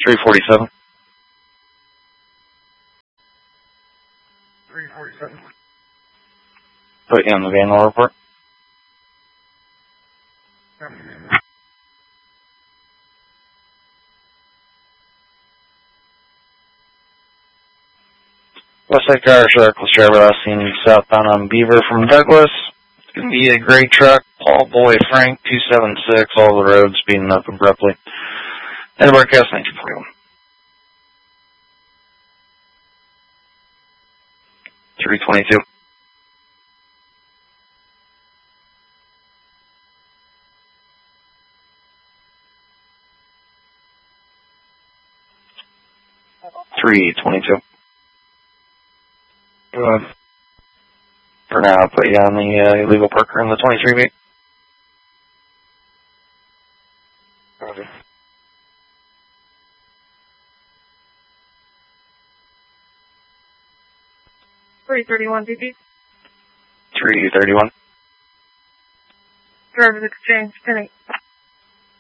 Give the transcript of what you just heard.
347. 347. Put you on the Vandal report. Westside Car Circle, driver last seen southbound on Beaver from Douglas. It's going to be a gray truck, Paul Boy Frank 276, all the roads speeding up abruptly. And broadcast 1941. 322. For now, I'll put you on the illegal parker in the 23B. Roger. 331 BP. 331. Driver's exchange, 10-8.